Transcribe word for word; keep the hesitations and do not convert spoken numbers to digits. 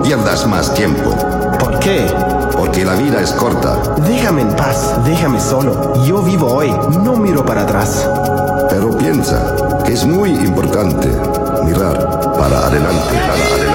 pierdas más tiempo. ¿Por qué? Porque la vida es corta. Déjame en paz, déjame solo. Yo vivo hoy, no miro para atrás. Pero piensa que es muy importante mirar para adelante, para adelante.